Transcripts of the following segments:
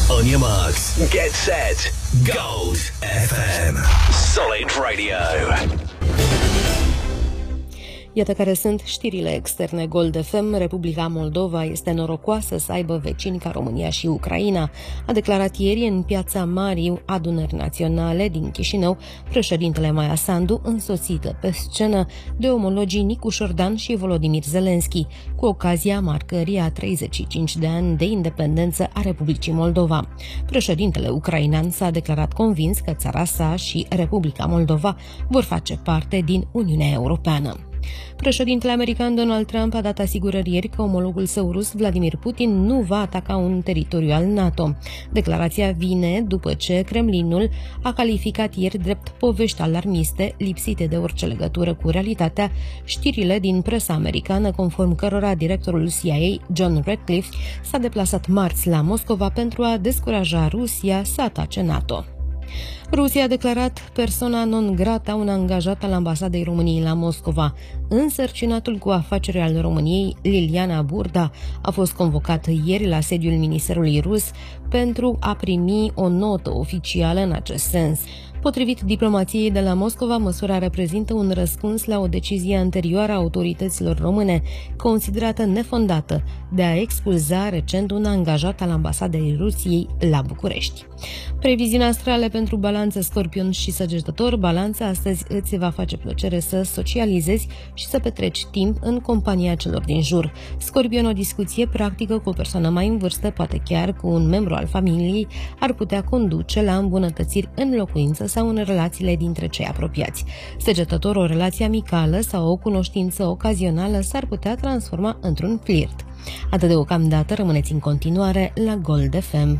On your marks, get set, Gold FM. Solid Radio. Iată care sunt știrile externe Gold FM. Republica Moldova este norocoasă să aibă vecini ca România și Ucraina, a declarat ieri în Piața Marii Adunări Naționale din Chișinău președintele Maia Sandu, însoțită pe scenă de omologii Nicu Șordan și Volodimir Zelenski, cu ocazia marcării a 35 de ani de independență a Republicii Moldova. Președintele ucrainean s-a declarat convins că țara sa și Republica Moldova vor face parte din Uniunea Europeană. Președintele american Donald Trump a dat asigurări ieri că omologul său rus, Vladimir Putin, nu va ataca un teritoriu al NATO. Declarația vine după ce Kremlinul a calificat ieri drept povești alarmiste, lipsite de orice legătură cu realitatea, știrile din presa americană, conform cărora directorul CIA, John Ratcliffe, s-a deplasat marți la Moscova pentru a descuraja Rusia să atace NATO. Rusia a declarat persona non grata un angajat al ambasadei României la Moscova. Însărcinatul cu afaceri al României, Liliana Burda, a fost convocat ieri la sediul Ministerului Rus pentru a primi o notă oficială în acest sens. Potrivit diplomației de la Moscova, măsura reprezintă un răspuns la o decizie anterioară a autorităților române, considerată nefondată, de a expulza recent un angajat al ambasadei Rusiei la București. Previziunea astrale pentru Balanță, Scorpion și Săgetător. Balanța, astăzi îți va face plăcere să socializezi și să petreci timp în compania celor din jur. Scorpion, o discuție practică cu o persoană mai în vârstă, poate chiar cu un membru al familiei, ar putea conduce la îmbunătățiri în locuință sau în relațiile dintre cei apropiați. Săgetător, o relație amicală sau o cunoștință ocazională s-ar putea transforma într-un flirt. Atât deocamdată, rămâneți în continuare la Gold FM.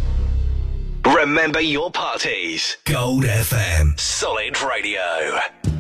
Remember your parties. Gold FM. Solid Radio.